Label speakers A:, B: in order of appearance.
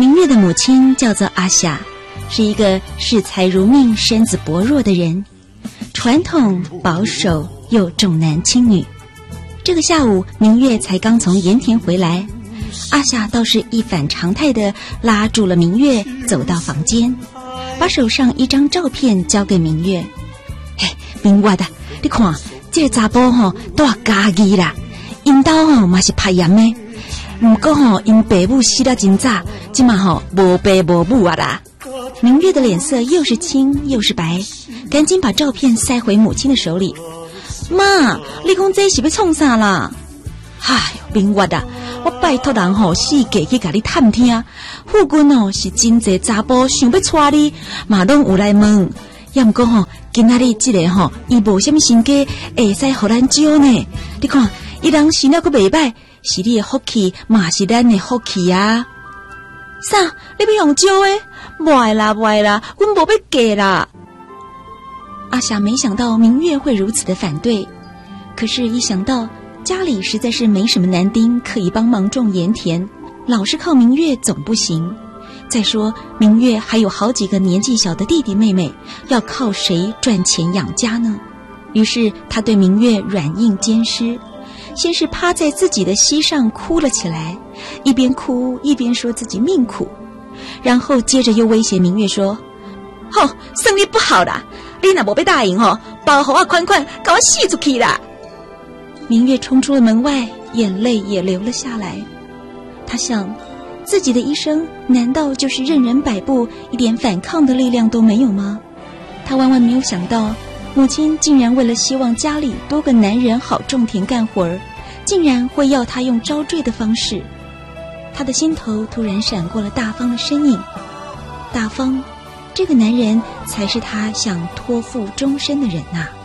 A: 明月的母亲叫做阿夏，是一个视财如命、身子薄弱的人，传统保守又重男轻女。这个下午，明月才刚从盐田回来，阿夏倒是一反常态地拉住了明月，走到房间，把手上一张照片交给明月。明月的，你看这个查甫吼都要家己啦，因兜吼嘛是拍盐的，不过吼因爸母死得真早，今嘛吼无爸无母啊啦。明月的脸色又是青又是白，赶紧把照片塞回母亲的手里。妈，你讲这是要创啥啦？哎，明月的，我拜托人吼四界去甲你探听，附近哦是真侪查甫想要娶你，嘛拢有来问。要不过吼，今仔日这个吼，伊无什么身家，会使互咱招呢？你看，伊人生了个袂歹，是你的福气，嘛是咱的福气啊！啥？你要用招诶？袂啦，阮无要嫁啦！阿霞没想到明月会如此的反对，可是一想到家里实在是没什么男丁可以帮忙种盐田，老是靠明月总不行。再说明月还有好几个年纪小的弟弟妹妹，要靠谁赚钱养家呢？于是他对明月软硬兼施，先是趴在自己的膝上哭了起来，一边哭一边说自己命苦，然后接着又威胁明月说：算你不好啦，你若无要答应包给我款款，给我死出去啦！明月冲出了门外，眼泪也流了下来。他想，自己的一生难道就是任人摆布，一点反抗的力量都没有吗？他万万没有想到，母亲竟然为了希望家里多个男人好种田干活儿，竟然会要他用招赘的方式。他的心头突然闪过了大方的身影。大方，这个男人才是他想托付终身的人啊。